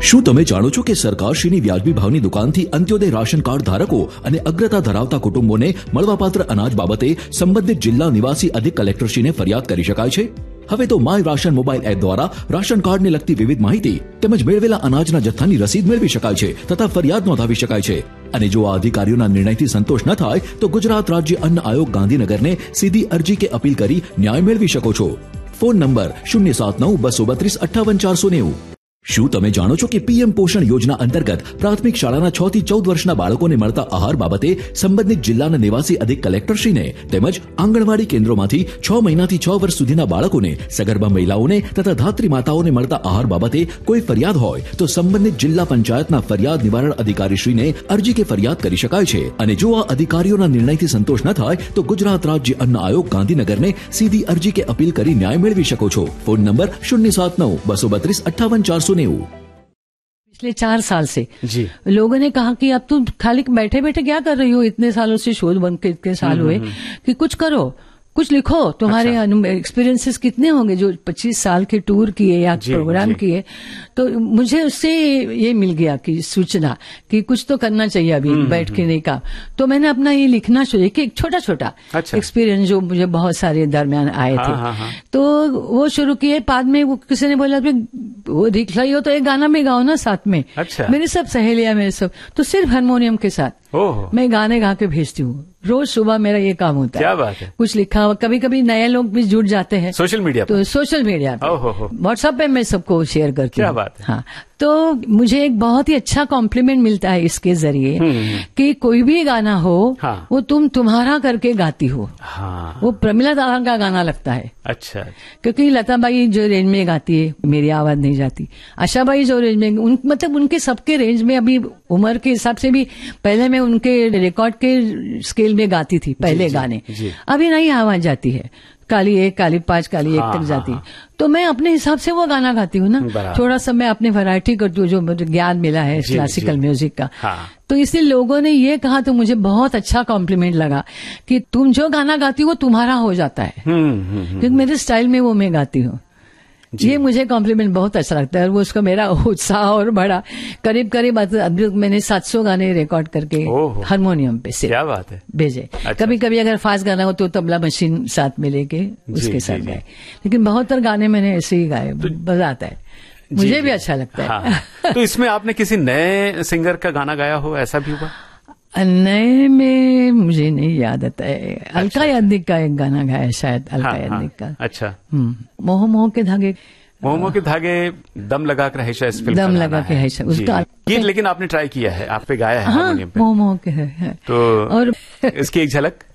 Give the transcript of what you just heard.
શું તમે જાણો છો કે સરકારશ્રીની વ્યાજબી ભાવની દુકાનથી અંત્યોદય રાશન કાર્ડ ધારકો અને અગ્રતા ધરાવતા કુટુંબોને મળવાપાત્ર અનાજ બાબતે સંબંધિત જિલ્લા નિવાસી અધિક કલેક્ટરશ્રીને ફરિયાદ કરી શકાય છે? હવે તો માય રાશન મોબાઈલ એપ દ્વારા રાશન કાર્ડને લગતી વિવિધ માહિતી તેમજ મેળવેલા અનાજના જથ્થાની રસીદ મેળવી શકાય છે તથા ફરિયાદ નોંધાવી શકાય છે. અને જો આ અધિકારીઓના નિર્ણયથી સંતોષ ન થાય તો ગુજરાત રાજ્ય અન્ન આયોગ ગાંધીનગરને સીધી અરજી કે અપીલ કરી ન્યાય મેળવી શકો છો. Phone number 079-232-58-490. શું તમે જાણો છો કે પીએમ પોષણ યોજના અંતર્ગત પ્રાથમિક શાળાના 6 થી 14 વર્ષના બાળકોને મળતા આહાર બાબતે સંબંધિત જિલ્લાના નિવાસી અધિક કલેક્ટરશ્રીને તેમજ આંગણવાડી કેન્દ્રોમાંથી 6 મહિનાથી 6 વર્ષ સુધીના બાળકોને, સગર્ભા મહિલાઓને તથા ધાત્રી માતાઓને મળતા આહાર બાબતે કોઈ ફરિયાદ હોય તો સંબંધિત જિલ્લા પંચાયતના ફરિયાદ નિવારણ અધિકારીશ્રીને અરજી કે ફરિયાદ કરી શકાય છે. અને જો આ અધિકારીઓના નિર્ણયથી સંતોષ ન થાય તો ગુજરાત રાજ્ય અન્ન આયોગ ગાંધીનગરને સીધી અરજી કે અપીલ કરી ન્યાય મેળવી શકો છો. Phone number 079-232-58-490. पिछले 4 साल से जी लोगों ने कहा कि अब तुम खाली बैठे बैठे क्या कर रही हो, इतने सालों से शोध बन के इतने साल हुए कि कुछ करो, कुछ लिखो, तुम्हारे एक्सपीरियंसेस कितने होंगे जो 25 साल के टूर किए या प्रोग्राम किए. तो मुझे उससे ये मिल गया कि सूचना कि कुछ तो करना चाहिए अभी बैठ के नहीं का. तो मैंने अपना ये लिखना शुरू किया, एक छोटा छोटा एक्सपीरियंस जो मुझे बहुत सारे दरमियान आए थे. तो वो शुरू किए. बाद में वो किसी ने बोला वो लिख रही हो तो एक गाना भी गाओ ना साथ में. मेरी सब सहेलियां मेरे सब तो सिर्फ हारमोनियम के साथ मैं गाने गा के भेजती हूँ. रोज सुबह मेरा ये काम होता है. क्या बात है. कुछ लिखा हुआ, कभी कभी नए लोग भी जुड़ जाते हैं सोशल मीडिया तो सोशल मीडिया पे, व्हाट्सएप पे मैं सबको शेयर करती हूँ. क्या बात है. हाँ, तो मुझे एक बहुत ही अच्छा कॉम्प्लीमेंट मिलता है इसके जरिए कि कोई भी गाना हो वो तुम्हारा करके गाती हो. वो प्रमिला दादा का गाना लगता है. अच्छा. क्योंकि लता बाई जो रेंज में गाती है मेरी आवाज नहीं जाती. आशा बाई जो रेंज में मतलब उनके सबके रेंज में अभी उम्र के हिसाब से भी पहले मैं उनके रिकॉर्ड के स्केल में गाती थी पहले गाने. अभी नहीं आवाज जाती है. काली 1, काली 5, काली 1 तक जाती. तो मैं अपने हिसाब से वो गाना गाती हूँ ना. थोड़ा सा मैं अपने वैरायटी करती हूँ जो मुझे ज्ञान मिला है क्लासिकल म्यूजिक का. तो इसलिए लोगों ने ये कहा तो मुझे बहुत अच्छा कॉम्प्लीमेंट लगा कि तुम जो गाना गाती हो तुम्हारा हो जाता है. क्योंकि मेरे स्टाइल में वो मैं गाती हूँ. ये मुझे कॉम्प्लीमेंट बहुत अच्छा लगता है. और वो उसका मेरा उत्साह और बढ़ा. करीब करीब मैंने 700 गाने रिकॉर्ड करके हारमोनियम पे से क्या बात है भेजे. कभी कभी अगर फास्ट गाना हो तो तबला मशीन साथ में लेके उसके साथ गाए. लेकिन बहुत गाने मैंने ऐसे ही गाए. मजा आता है, मुझे भी अच्छा लगता है. तो इसमें आपने किसी नए सिंगर का गाना गाया हो, ऐसा भी हुआ? नए में मुझे नहीं याद आता है. अलका याग्निक का एक गाना गाया शायद. अलका याग्निक का. अच्छा. मोह मोह के धागे. मोह मोह के धागे दम लगा कर है शायद. दम लगा के है उसका गीत. लेकिन आपने ट्राई किया है, आप पे गाया है हारमोनियम पे. मोह मोह के है. तो और इसकी एक झलक